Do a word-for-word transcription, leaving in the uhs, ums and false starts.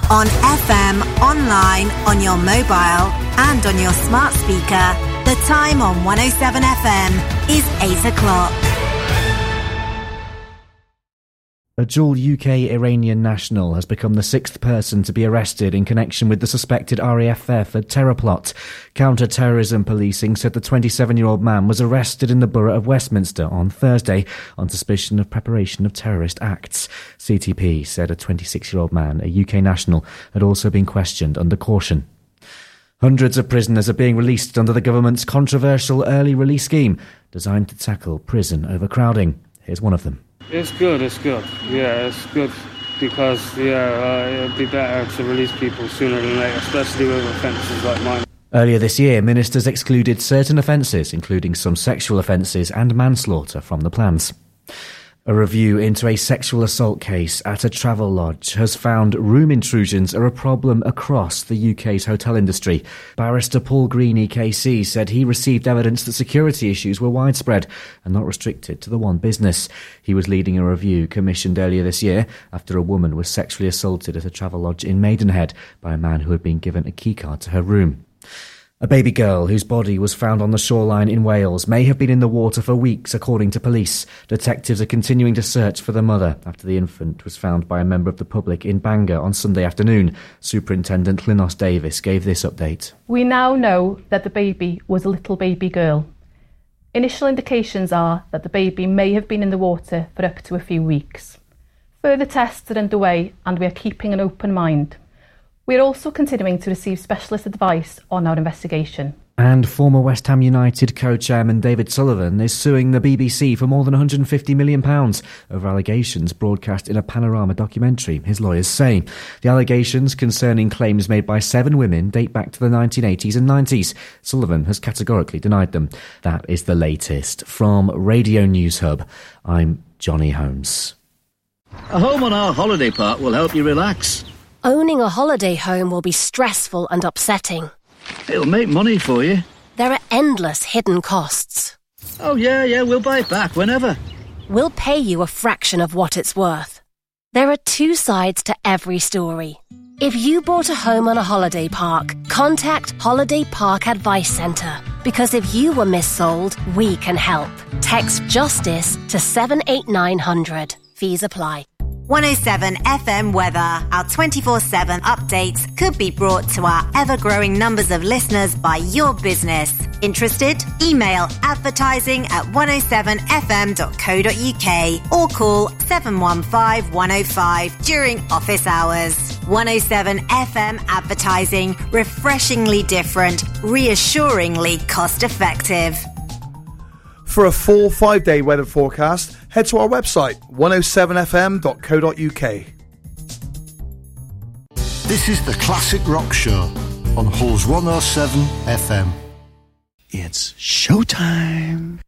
On F M, online, on your mobile and on your smart speaker, the time on one oh seven F M is eight o'clock. A dual U K-Iranian national has become the sixth person to be arrested in connection with the suspected R A F Fairford terror plot. Counter-terrorism policing said the twenty-seven-year-old man was arrested in the borough of Westminster on Thursday on suspicion of preparation of terrorist acts. C T P said a twenty-six-year-old man, a U K national, had also been questioned under caution. Hundreds of prisoners are being released under the government's controversial early release scheme designed to tackle prison overcrowding. Here's one of them. It's good, it's good. Yeah, it's good because, yeah, uh, it'd be better to release people sooner than later, especially with offences like mine. Earlier this year, ministers excluded certain offences, including some sexual offences and manslaughter, from the plans. A review into a sexual assault case at a travel lodge has found room intrusions are a problem across the U K's hotel industry. Barrister Paul Greene K C said he received evidence that security issues were widespread and not restricted to the one business. He was leading a review commissioned earlier this year after a woman was sexually assaulted at a travel lodge in Maidenhead by a man who had been given a keycard to her room. A baby girl whose body was found on the shoreline in Wales may have been in the water for weeks, according to police. Detectives are continuing to search for the mother after the infant was found by a member of the public in Bangor on Sunday afternoon. Superintendent Lynnos Davis gave this update. We now know that the baby was a little baby girl. Initial indications are that the baby may have been in the water for up to a few weeks. Further tests are underway and we are keeping an open mind. We are also continuing to receive specialist advice on our investigation. And former West Ham United co-chairman David Sullivan is suing the B B C for more than one hundred fifty million pounds over allegations broadcast in a Panorama documentary, his lawyers say. The allegations concerning claims made by seven women date back to the nineteen eighties and nineties. Sullivan has categorically denied them. That is the latest. From Radio News Hub, I'm Johnny Holmes. A home on our holiday park will help you relax. Owning a holiday home will be stressful and upsetting. It'll make money for you. There are endless hidden costs. Oh, yeah, yeah, we'll buy it back whenever. We'll pay you a fraction of what it's worth. There are two sides to every story. If you bought a home on a holiday park, contact Holiday Park Advice Centre. Because if you were missold, we can help. Text JUSTICE to seven eight nine hundred. Fees apply. one oh seven F M weather. Our twenty-four seven updates could be brought to our ever-growing numbers of listeners by your business. Interested? Email advertising at one oh seven f m dot co dot u k or call seven one five one oh five during office hours. one oh seven F M advertising. Refreshingly different, reassuringly cost-effective. For a full five-day weather forecast, head to our website, one oh seven f m dot co dot u k. This is the Classic Rock Show on Halls one oh seven F M. It's showtime.